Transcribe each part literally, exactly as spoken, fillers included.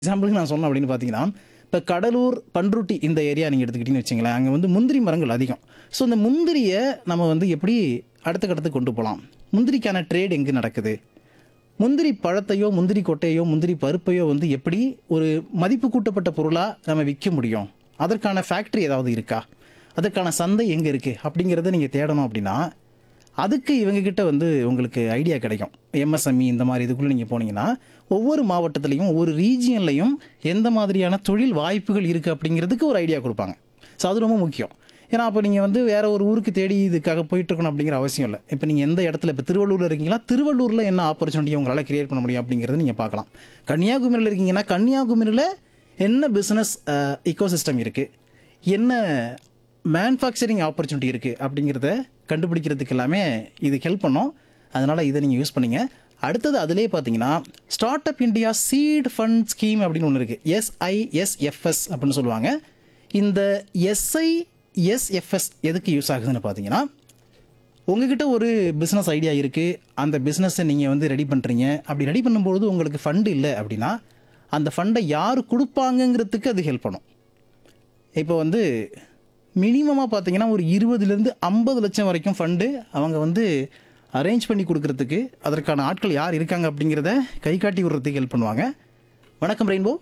எக்ஸாம்பிளுக்கு நான் சொன்னேன் அப்படின்னு பார்த்தீங்கன்னா, இப்போ கடலூர், பண்ருட்டி இந்த ஏரியா நீங்க எடுத்துக்கிட்டீங்கன்னு வச்சுக்கங்களேன், அங்க வந்து முந்திரி மரங்கள் அதிகம். ஸோ இந்த முந்திரிய நம்ம வந்து எப்படி அடுத்த கட்டத்துக்கு கொண்டு போலாம்? முந்திரிக்கான ட்ரேட் எங்கே நடக்குது? முந்திரி பழத்தையோ, முந்திரி கொட்டையோ, முந்திரி பருப்பையோ வந்து எப்படி ஒரு மதிப்பு கூட்டப்பட்ட பொருளா நம்ம விற்க முடியும்? அதற்கான ஃபேக்டரி ஏதாவது இருக்கா? அதற்கான சந்தை எங்கே இருக்கு? அப்படிங்கிறத நீங்க தேடணும் அப்படின்னா, அதுக்கு இவங்க கிட்ட வந்து உங்களுக்கு ஐடியா கிடைக்கும். எம்எஸ்எம்இ இந்த மாதிரி இதுக்குள்ள நீங்க போனீங்கன்னா, ஒவ்வொரு மாவட்டத்திலையும், ஒவ்வொரு ரீஜியன்லையும் எந்த மாதிரியான தொழில் வாய்ப்புகள் இருக்கு அப்படிங்கிறதுக்கு ஒரு ஐடியா குடுப்பாங்க. ஸோ அது ரொம்ப முக்கியம். ஏன்னா, அப்போ நீங்க வந்து வேற ஒரு ஊருக்கு தேடி இதுக்காக போயிட்டு இருக்கணும் அப்படிங்கிற அவசியம் இல்ல. இப்போ நீங்க எந்த இடத்துல இப்போ திருவள்ளூர்ல இருக்கீங்களா, திருவள்ளூர்ல என்ன ஆப்பர்ச்சுனிட்டி உங்களால கிரியேட் பண்ண முடியும் அப்படிங்கிறத நீங்க பார்க்கலாம். கன்னியாகுமரியில இருக்கீங்கன்னா, கன்னியாகுமரியில என்ன பிசினஸ் அ எக்கோசிஸ்டம் இருக்கு? என்ன மேனுஃபேக்சரிங் ஆப்பர்ச்சுனிட்டி இருக்கு? அப்படிங்கிறத கண்டுபிடிக்கிறதுக்கு எல்லாமே இது ஹெல்ப் பண்ணும். அதனால இதை நீங்க யூஸ் பண்ணீங்க. அடுத்தது அதிலேயே பார்த்தீங்கன்னா, start up India seat fund scheme அப்படின்னு ஒன்று இருக்கு. எஸ்ஐஎஸ்எஃப்எஸ் அப்படின்னு சொல்லுவாங்க. இந்த எஸ்ஐஎஸ்எஃப்எஸ் எதுக்கு யூஸ் ஆகுதுன்னு பார்த்தீங்கன்னா, உங்ககிட்ட ஒரு பிஸ்னஸ் ஐடியா இருக்கு. அந்த பிஸ்னஸை நீங்க வந்து ரெடி பண்றீங்க. அப்படி ரெடி பண்ணும்போது உங்களுக்கு ஃபண்ட் இல்லை அப்படின்னா, அந்த ஃபண்டை யார் கொடுப்பாங்கங்கிறதுக்கு அது ஹெல்ப் பண்ணும். இப்போ வந்து மினிமமாக பார்த்தீங்கன்னா, ஒரு இருபதுலேருந்து ஐம்பது லட்சம் வரைக்கும் ஃபண்டு அவங்க வந்து அரேஞ்ச் பண்ணி கொடுக்கறதுக்கு அதற்கான ஆட்கள் யார் இருக்காங்க அப்படிங்கிறத கை காட்டி விடுறதுக்கு ஹெல்ப் பண்ணுவாங்க. வணக்கம் ரெயின்போ.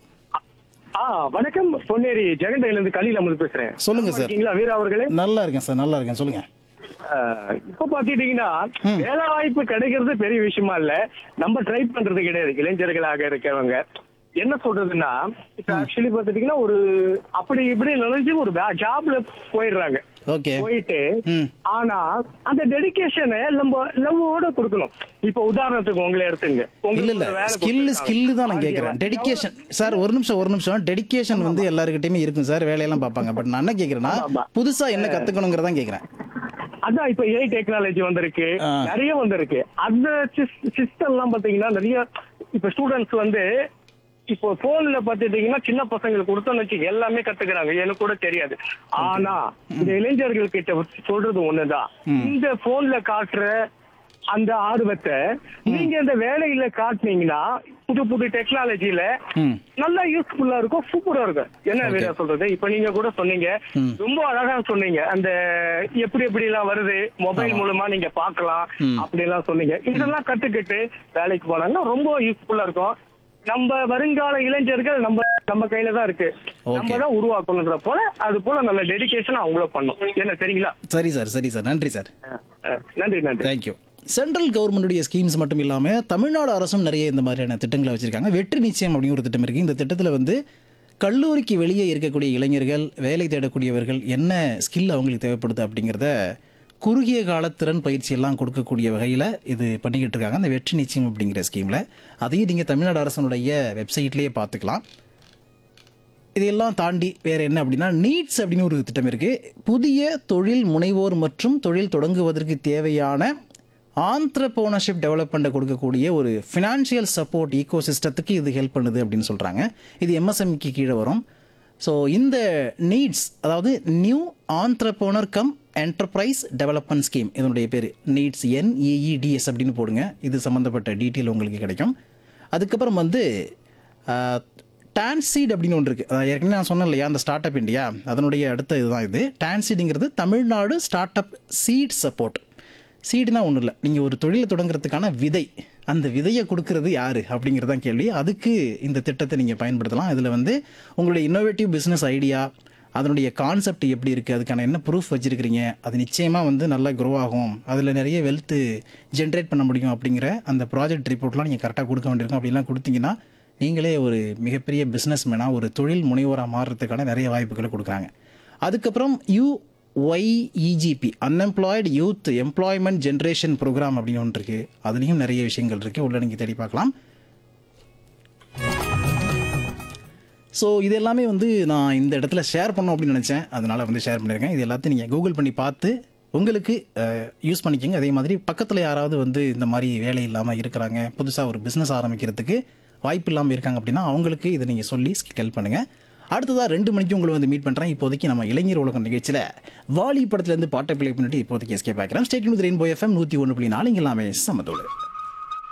ஆ வணக்கம், பொன்னேரி ஜெகண்டையிலிருந்து கலியில் அமல் பேசுறேன். சொல்லுங்க சார். இருக்கீங்களா வீரா அவர்களே? நல்லா இருக்கேன் சார், நல்லா இருக்கேன். சொல்லுங்க. அஹ், இப்ப பாத்துட்டீங்கன்னா வேலை வாய்ப்பு கிடைக்கிறது பெரிய விஷயமா இல்ல, நம்ம ட்ரை பண்றது கிடையாது. இளைஞர்களாக இருக்கிறவங்க என்ன சொல்றதுன்னா, இப்ப ஆக்சுவலி பாத்துட்டீங்கன்னா ஒரு அப்படி இப்படி நினைச்சு ஒரு ஜாப்ல போயிடுறாங்க. ஓகே. போயிட்டு ம். ஆனா அந்த டெடிகேஷனை நம்ம லவ்வோட கொடுக்கணும். இப்ப உதாரணத்துக்கு உங்களை எடுத்துங்க. இல்ல இல்ல ஸ்கில் ஸ்கில் தான் நான் கேட்கறேன். டெடிகேஷன் சார், ஒரு நிமிஷம் ஒரு நிமிஷம். டெடிகேஷன் வந்து எல்லாருக்கிட்டையுமே இருக்கும் சார், வேலையெல்லாம் பார்ப்பாங்க. பட் நான் என்ன கேட்கறேன்னா, புதுசா என்ன கத்துக்கணுங்கிறதா கேட்கறேன். அதான் இப்ப ஏஐ டெக்னாலஜி வந்திருக்கு, ஆ. நிறைய வந்திருக்கு. அந்த சிஸ்டம் எல்லாம் பாத்தீங்கன்னா நிறைய இப்ப ஸ்டூடெண்ட்ஸ் வந்து இப்போ போன்ல பாத்துட்டீங்கன்னா சின்ன பசங்களுக்கு கொடுத்தோம்னு வச்சு எல்லாமே கத்துக்கிறாங்க. எனக்கு கூட தெரியாது. ஆனா இந்த இளைஞர்கள் கிட்ட சொல்றது ஒண்ணுதான், இந்த போன்ல காட்டுற அந்த ஆர்வத்தை நீங்க இந்த வேலையில காட்டுனீங்கன்னா புது புது டெக்னாலஜில ம். நல்லா யூஸ்ஃபுல்லா இருக்கும், சூப்பரா இருக்கும். என்ன வேற சொல்றது, இப்ப நீங்க கூட சொன்னீங்க, ம். ரொம்ப அழகா சொன்னீங்க. அந்த எப்படி எப்படி எல்லாம் வருது மொபைல் மூலமா நீங்க பாக்கலாம் அப்படி எல்லாம் சொன்னீங்க. இதெல்லாம் கத்துக்கிட்டு வேலைக்கு போனாங்கன்னா ரொம்ப யூஸ்ஃபுல்லா இருக்கும். நம்ம வருங்கால இளைஞர்கள் நம்ம நம்ம கையில தான் இருக்கு, நம்ம தான் உருவாக்கணுன்ற போல அது போல நல்ல டெடிகேஷன் அவங்கள பண்ணும். என்ன சரிங்களா? சரி சார், சரி சார். நன்றி சார். அஹ், நன்றி நன்றி. தேங்க்யூ. சென்ட்ரல் கவர்மெண்டுடைய ஸ்கீம்ஸ் மட்டும் இல்லாமல் தமிழ்நாடு அரசும் நிறைய இந்த மாதிரியான திட்டங்களை வச்சிருக்காங்க. வெற்றி நிச்சயம் அப்படின்னு ஒரு திட்டம் இருக்குது. இந்த திட்டத்தில் வந்து கல்லூரிக்கு வெளியே இருக்கக்கூடிய இளைஞர்கள், வேலை தேடக்கூடியவர்கள் என்ன ஸ்கில் அவங்களுக்கு தேவைப்படுது அப்படிங்கிறத குறுகிய கால திறன் பயிற்சி எல்லாம் கொடுக்கக்கூடிய வகையில் இது பண்ணிக்கிட்டு இருக்காங்க, அந்த வெற்றி நிச்சயம் அப்படிங்கிற ஸ்கீமில். அதையும் நீங்கள் தமிழ்நாடு அரசனுடைய வெப்சைட்லேயே பார்த்துக்கலாம். இதையெல்லாம் தாண்டி வேறு என்ன அப்படின்னா, நீட்ஸ் அப்படின்னு ஒரு திட்டம் இருக்குது. புதிய தொழில் முனைவோர் மற்றும் தொழில் தொடங்குவதற்கு தேவையான ஆந்த்ரப்ரனர்ஷிப் டெவலப்மெண்ட்டை கொடுக்கக்கூடிய ஒரு ஃபினான்ஷியல் சப்போர்ட் ஈகோ சிஸ்டத்துக்கு இது ஹெல்ப் பண்ணுது அப்படின்னு சொல்கிறாங்க. இது எம்எஸ்எம்இக்கு கீழே வரும். ஸோ இந்த நீட்ஸ், அதாவது new ஆந்த்ரப்ரனர் come enterprise development scheme, இதனுடைய பேர் நீட்ஸ், என்இஇடிஎஸ் அப்படின்னு போடுங்க. இது சம்மந்தப்பட்ட டீட்டெயில் உங்களுக்கு கிடைக்கும். அதுக்கப்புறம் வந்து டான்சீட் அப்படின்னு ஒன்று இருக்குது. ஏற்கனவே நான் சொன்னேன் இல்லையா, அந்த ஸ்டார்ட் அப் இந்தியா, அதனுடைய அடுத்த இதுதான் இது. டான்சீடுங்கிறது Tamil Nadu start up seat support. சீடுனா ஒன்றும் இல்லை, நீங்கள் ஒரு தொழிலை தொடங்குறதுக்கான விதை, அந்த விதையை கொடுக்கறது யார் அப்படிங்கிறது தான் கேள்வி. அதுக்கு இந்த திட்டத்தை நீங்கள் பயன்படுத்தலாம். இதில் வந்து உங்களுடைய இன்னோவேட்டிவ் பிஸ்னஸ் ஐடியா, அதனுடைய கான்செப்ட் எப்படி இருக்குது, அதுக்கான என்ன ப்ரூஃப் வச்சுருக்கிறீங்க, அது நிச்சயமாக வந்து நல்லா க்ரோ ஆகும், அதில் நிறைய வெல்த்து ஜென்ரேட் பண்ண முடியும் அப்படிங்கிற அந்த ப்ராஜெக்ட் ரிப்போர்ட்லாம் நீங்கள் கரெக்டாக கொடுக்க வேண்டியிருக்கும். அப்படிலாம் கொடுத்தீங்கன்னா நீங்களே ஒரு மிகப்பெரிய பிஸ்னஸ் மேனாக, ஒரு தொழில் முனைவோராக மாறுறதுக்கான நிறைய வாய்ப்புகளை கொடுக்குறாங்க. அதுக்கப்புறம் you ஒய்இஜிபி, unemployed youth employment generation program அப்படின்னு ஒன்று இருக்குது. அதுலேயும் நிறைய விஷயங்கள் இருக்குது, உள்ள நீங்கள் தேடி பார்க்கலாம். ஸோ இது எல்லாமே வந்து நான் இந்த இடத்துல ஷேர் பண்ணோம் அப்படின்னு நினச்சேன், அதனால் வந்து ஷேர் பண்ணியிருக்கேன். இது எல்லாத்தையும் நீங்கள் கூகுள் பண்ணி பார்த்து உங்களுக்கு யூஸ் பண்ணிக்கோங்க. அதே மாதிரி பக்கத்தில் யாராவது வந்து இந்த மாதிரி வேலை இல்லாமல் இருக்கிறாங்க, புதுசாக ஒரு பிஸ்னஸ் ஆரம்பிக்கிறதுக்கு வாய்ப்பு இல்லாமல் இருக்காங்க அப்படின்னா அவங்களுக்கு இதை நீங்கள் சொல்லி ஹெல்ப் பண்ணுங்கள். அடுத்ததாக ரெண்டு மணிக்கு உங்களை வந்து மீட் பண்ணுறேன். இப்போதைக்கு நம்ம இளைஞர் உலகம் நிகழ்ச்சியில் வாலி படத்துலேருந்து பாட்டை பிளே பண்ணிட்டு இப்போதைக்கு எஸ்கே பார்க்குறேன். ஸ்டேட் வித் ரெயின்போ எஃப்எம் நூற்றி ஒன்று புள்ளி நாலு இங்கே எல்லாமே சமத்தோடு.